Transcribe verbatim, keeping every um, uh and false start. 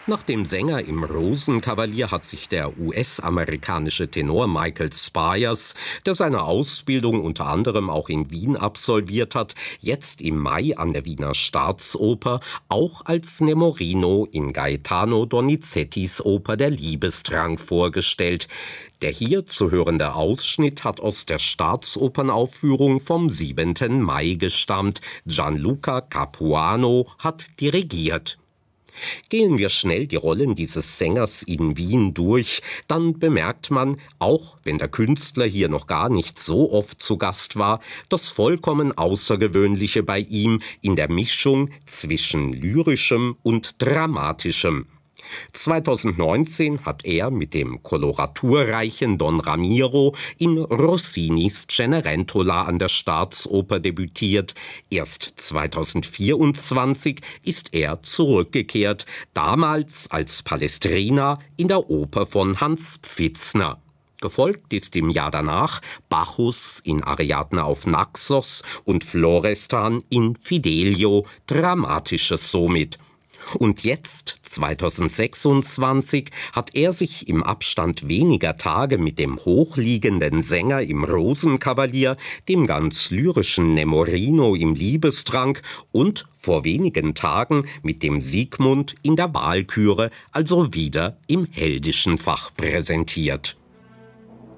Nach dem Sänger im Rosenkavalier hat sich der U S-amerikanische Tenor Michael Spyers, der seine Ausbildung unter anderem auch in Wien absolviert hat, jetzt im Mai an der Wiener Staatsoper auch als Nemorino in Gaetano Donizettis Oper Der Liebestrank vorgestellt. Der hier zu hörende Ausschnitt hat aus der Staatsopernaufführung vom siebenten Mai gestammt. Gianluca Capuano hat dirigiert. Gehen wir schnell die Rollen dieses Sängers in Wien durch, dann bemerkt man, auch wenn der Künstler hier noch gar nicht so oft zu Gast war, das vollkommen Außergewöhnliche bei ihm in der Mischung zwischen Lyrischem und Dramatischem. zweitausendneunzehn hat er mit dem koloraturreichen Don Ramiro in Rossinis Cenerentola an der Staatsoper debütiert. Erst zweitausendvierundzwanzig ist er zurückgekehrt, damals als Palestrina in der Oper von Hans Pfitzner. Gefolgt ist im Jahr danach Bacchus in Ariadne auf Naxos und Florestan in Fidelio, Dramatisches somit. Und jetzt, zweitausendsechsundzwanzig, hat er sich im Abstand weniger Tage mit dem hochliegenden Sänger im Rosenkavalier, dem ganz lyrischen Nemorino im Liebestrank und vor wenigen Tagen mit dem Siegmund in der Walküre, also wieder im heldischen Fach präsentiert.